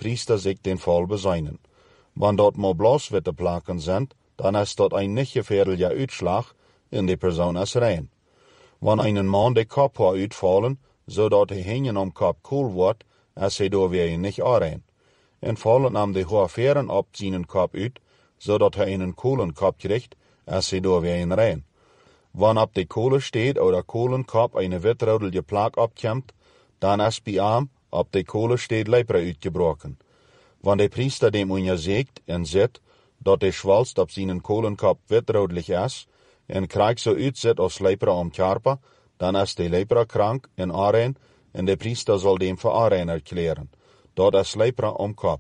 priester zich den val bezuinen. Want dat moet bloos witte plakken zijn, dan is dat een niet gefährlicher uitslag en de persoon is rein. Wanneer een man de kop haar uitvallen, zodat hij hingen om kop koel wordt, is hij door weer niet aanrein. En vallen hem de haar veren op zijn kop uit, zodat hij een koelen kop krijgt, is hij door weer een rein. Wanneer op de kolen steekt of de kolenkop een witrodelige plak opkomt, dan is bij hem op de kolen steekt lepra uitgebroken. Wanneer de priester dem onderzoekt en ziet dat de schwalst op zijn kolenkop witrodelig is, en krijgt zo uitzet als lepra om karpa, dan is de lepra krank en aanrein, en de priester zal dem voor aanrein erklären. Dat is lepra om kop.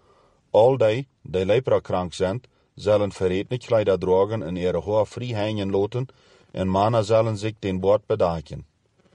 Al die lepra krank zijn, zullen verretene kleider dragen en ihre haar vrij hangen laten, en mannen zullen zich den bord bedekken.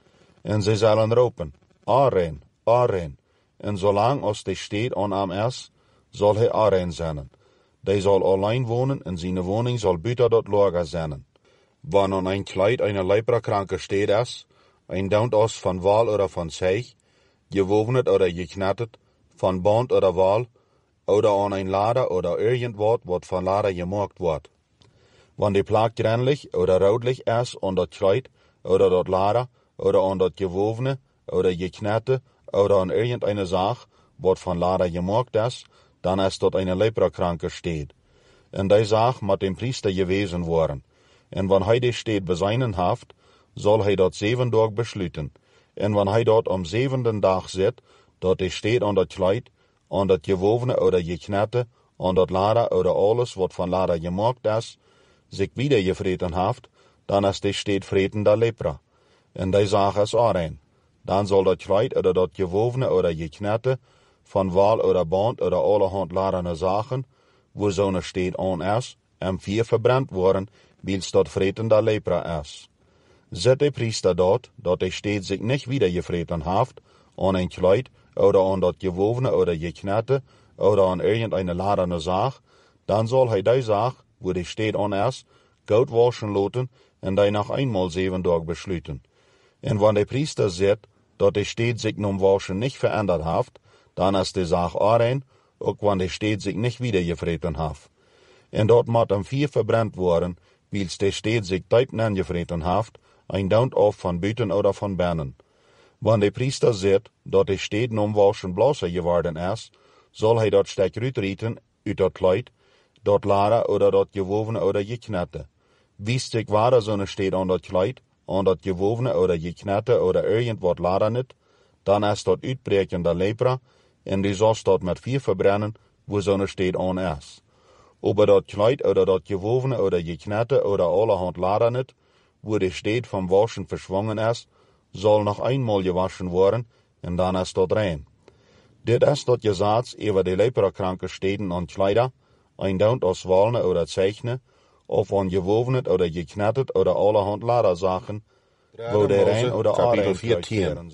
En ze zullen roepen, aanrein, aanrein, en zolang als de steed aan hem is, zal hij aanrein zijn. Hij zal alleen wonen en zijn woning zal buiten dat lager zijn. Wanneer een kleid een leprakranke steed is, een daunt als van wal of van zeeg, gewovend of geknatterd, van band of wal, of aan een lader of irgend wat van lader gemaakt wordt. Wanneer de plak grenlig of roodlig is aan dat kleid, of dat lader, of aan dat gewovene, of geknatterde, of aan irgendeine zaag, wat van lader gemaakt is, dan is dat een leprakranke steed. En die zaag moet dem priester gewezen worden. En wanneer hij de steed bezuinen heeft, zal hij dat 7 dagen besluiten. En wanneer hij dat om 7e dag zet, dat de steed aan dat kleid, aan dat gewovene of geknatterde, aan dat lader of alles wat van lader gemaakt is, zich wieder gevreten heeft, dan is de steed vreten der lepra. En die zaag is aanrein. Dan zal dat kleid of dat gewovene of geknatterde, van wal of band of allerhand laderne zaken, wo zo'n steed aan is, en 4 verbrand worden, wils dat vreten der lepra is. Zet de priester dat de steed zich niet wieder gevreten heeft, aan een kleid, of aan dat gewovene of geknatterde, of aan irgendeine laderne zaag, dan zal hij die zaag, wo de steed aan is, goud waschen laten, en die nog eenmaal 7 dagen besluiten. En wanneer de priester ziet dat de steed zich nom waschen niet veranderd heeft, dan is de zaag aanrein, ook wanneer de steed zich niet wieder gevreten heeft. En dat moet om 4 verbrand worden, wils de steed zich diep gevreten heeft, een daunt of van buiten of van binnen. Wanneer de priester ziet dat de steed nom waschen blasser geworden is, zal hij dat stek uitrieten uit dat kleid, dat lader of dat gewovene of geknatterde. Wiest zich waar zo'n steed aan dat kleid, aan dat gewovene of geknatterde of irgend wat lader niet, dan is dat uitbreken der lepra, en die zal dat met 4 verbrennen, wo zo'n steed aan is. Over dat kleid of dat gewovene of geknatterde of allerhand lader niet, wo de steed van waschen verschwongen is, zal nog eenmaal gewaschen worden, en dan is dat rein. Dit is dat gezaats over de leprakranke steden aan kleider, een daunt als walne of zeichne, of aan gewovene of geknatterd of allerhand laderzaken, wo de rein of de aanrein 14.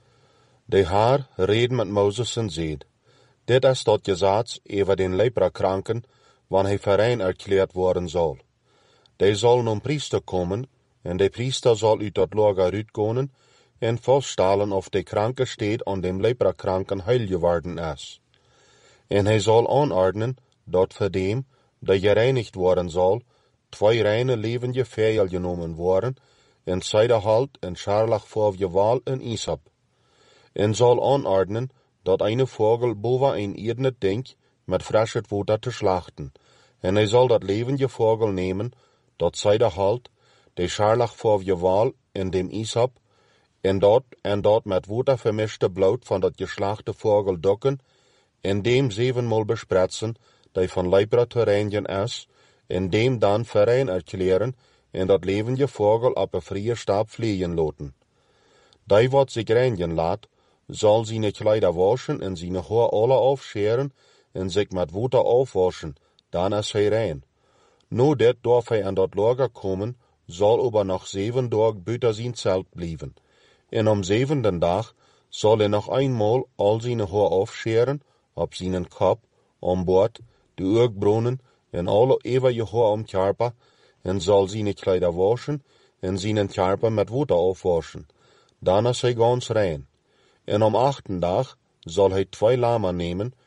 De Heer reed met Mozes en zeid, dit is dat gezaats over den leprakranken, wanneer hij verein erklärt worden zal. De zal een priester komen, en de priester zal uit dat lager uitkomen, en vaststellen of de kranke steed aan dem leprakranken heil geworden is. En hij zal aanordnen, dat voor dem, dat gereinigd worden zal, 2 reine levende vijel genomen worden, en zijderhalt en scharlach voor wal en isop. En zal aanordnen, dat een vogel boven een irdene denk, met frische water te slachten. En hij zal dat levende vogel nemen, dat zijderhalt, de scharlach voor wal en dem isop, en dat met water vermischte bloed van dat geslachte vogel dokken, en dem 7-maal bespretsen, die van lepra te reinigen is, en dem dan verein erklären, en dat levende vogel op een vrije stap vliegen laten. Die wat zich reinigen laat, zal zijn kleider waschen en zijn haar alle afscheren, en zich met water afwaschen, dan is hij rein. Nu dit darf hij aan dat lager komen, zal aber nog 7 dagen buiten zijn zelt blijven. En om 7e dag zal hij nog eenmaal al zijn haar afscheren, op zijn kop, om boord, de oogbronnen en alle eeuwige haar om karpa, en zal zijn kleider waschen en zijn karpa met water afwaschen. Dan is hij gans rein. En om 8e dag zal hij 2 lamen nemen